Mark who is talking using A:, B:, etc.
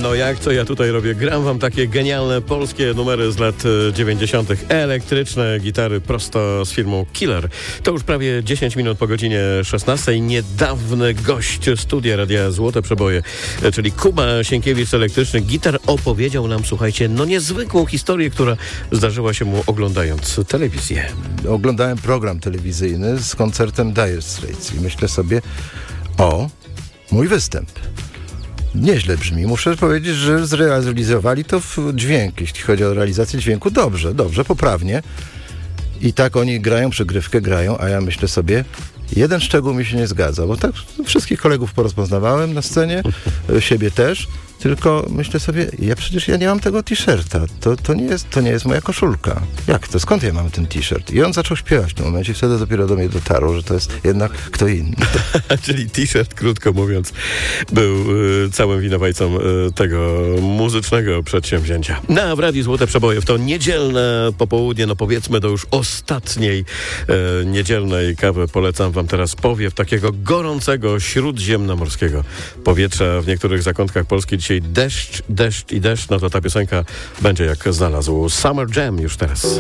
A: No jak co ja tutaj robię? Gram wam takie genialne polskie numery z lat 90. Elektryczne gitary prosto z firmą Killer. To już prawie 10 minut po godzinie 16. Niedawny gość studia Radia Złote Przeboje, czyli Kuba Sienkiewicz z Elektrycznych Gitar, opowiedział nam, słuchajcie, niezwykłą historię, która zdarzyła się mu oglądając telewizję.
B: Oglądałem program telewizyjny z koncertem Dire Straits i myślę sobie, mój występ. Nieźle brzmi. Muszę powiedzieć, że zrealizowali to w dźwięk. Jeśli chodzi o realizację dźwięku, dobrze, poprawnie. I tak oni grają, przygrywkę grają, a ja myślę sobie, jeden szczegół mi się nie zgadza, bo tak wszystkich kolegów porozpoznawałem na scenie, siebie też, tylko myślę sobie, przecież ja nie mam tego t-shirta, to nie jest moja koszulka. Jak to? Skąd ja mam ten t-shirt? I on zaczął śpiewać w tym momencie, wtedy dopiero do mnie dotarło, że to jest jednak kto inny.
A: Czyli t-shirt, krótko mówiąc, był całym winowajcą tego muzycznego przedsięwzięcia. W Radiu Złote Przeboje w to niedzielne popołudnie, powiedzmy do już ostatniej niedzielnej kawy, polecam wam teraz powiew takiego gorącego, śródziemnomorskiego powietrza w niektórych zakątkach Polski. Dzisiaj deszcz, to ta piosenka będzie jak znalazł. Summer Jam już teraz.